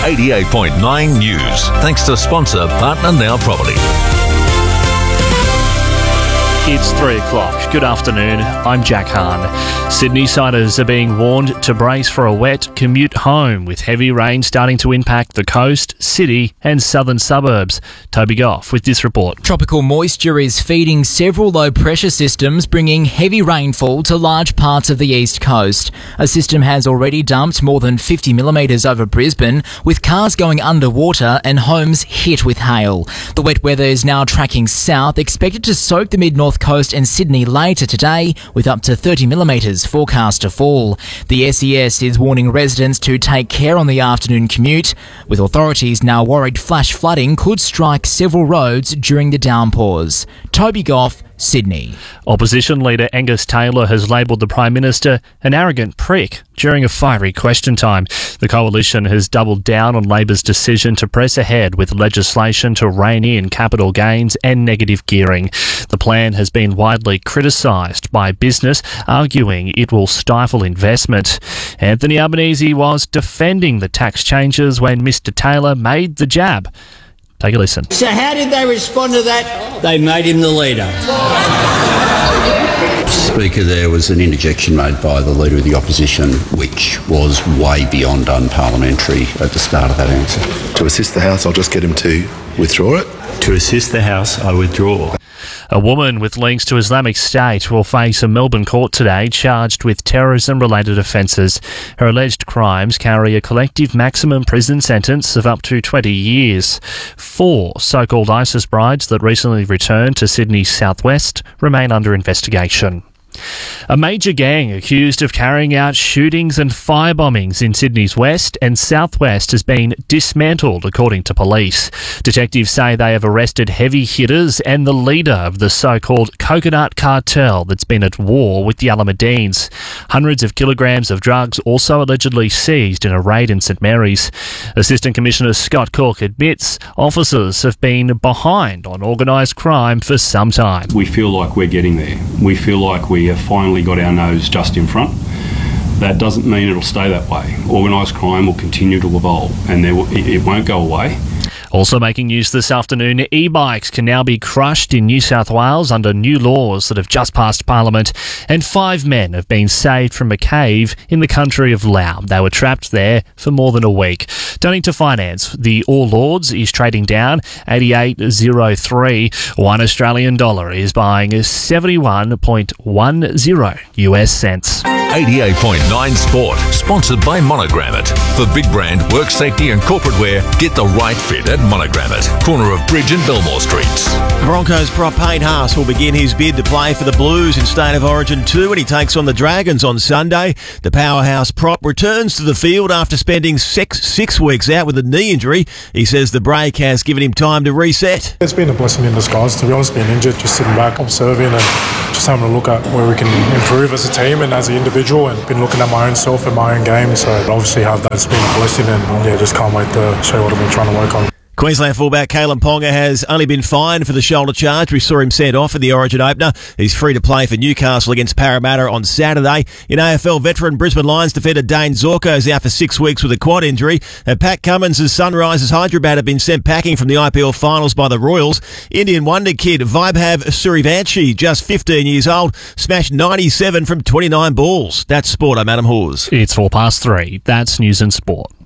88.9 News. Thanks to sponsor Partner Now Property. It's 3 o'clock. Good afternoon. I'm Jack Hahn. Sydney siders are being warned to brace for a wet commute home, with heavy rain starting to impact the coast, city and southern suburbs. Toby Goff with this report. Tropical moisture is feeding several low-pressure systems, bringing heavy rainfall to large parts of the east coast. A system has already dumped more than 50 millimetres over Brisbane, with cars going underwater and homes hit with hail. The wet weather is now tracking south, expected to soak the mid-north coast and Sydney later today, with up to 30 millimetres forecast to fall. The SES is warning residents to take care on the afternoon commute, with authorities now worried flash flooding could strike several roads during the downpours. Toby Goff, Sydney. Opposition leader Angus Taylor has labelled the Prime Minister an arrogant prick during a fiery question time. The coalition has doubled down on Labor's decision to press ahead with legislation to rein in capital gains and negative gearing. The plan has been widely criticised by business, arguing it will stifle investment. Anthony Albanese was defending the tax changes when Mr Taylor made the jab. Take a listen. So how did they respond to that? They made him the leader. Speaker, there was an interjection made by the Leader of the Opposition which was way beyond unparliamentary at the start of that answer. To assist the House, I'll just get him to withdraw it. To assist the House, I withdraw. A woman with links to Islamic State will face a Melbourne court today charged with terrorism-related offences. Her alleged crimes carry a collective maximum prison sentence of up to 20 years. 4 so-called ISIS brides that recently returned to Sydney's southwest remain under investigation. A major gang accused of carrying out shootings and firebombings in Sydney's west and southwest has been dismantled, according to police. Detectives say they have arrested heavy hitters and the leader of the so-called Coconut Cartel that's been at war with the Alameddines. Hundreds of kilograms of drugs also allegedly seized in a raid in St Mary's. Assistant Commissioner Scott Cook admits officers have been behind on organised crime for some time. We feel like we're getting there. We feel like we have finally got our nose just in front. That doesn't mean it'll stay that way. Organised crime will continue to evolve and it won't go away. Also making news this afternoon, e-bikes can now be crushed in New South Wales under new laws that have just passed Parliament, and 5 men have been saved from a cave in the country of Laos. They were trapped there for more than a week. Turning to finance, the All Lords is trading down 88.03. $1 Australian is buying 71.10 US cents. 88.9 Sport, sponsored by Monogrammet. For big brand, work safety and corporate wear, get the right fit at Monogrammet, corner of Bridge and Belmore Streets. Broncos prop Payne Haas will begin his bid to play for the Blues in State of Origin 2 when he takes on the Dragons on Sunday. The powerhouse prop returns to the field after spending 6 weeks out with a knee injury. He says the break has given him time to reset. It's been a blessing in disguise, to be honest, being injured, just sitting back, observing and just having a look at where we can improve as a team and as an individual, and been looking at my own self and my own game. So obviously that's been a blessing, and just can't wait to show you what I've been trying to work on. Queensland fullback Kalen Ponga has only been fined for the shoulder charge. We saw him sent off in the Origin opener. He's free to play for Newcastle against Parramatta on Saturday. In AFL, veteran Brisbane Lions defender Dane Zorko is out for 6 weeks with a quad injury. And Pat Cummins' Sunrisers Hyderabad have been sent packing from the IPL finals by the Royals. Indian wonder kid Vaibhav Suryavanshi, just 15 years old, smashed 97 from 29 balls. That's sport. I'm Adam Hawes. It's 3:04. That's news and sport.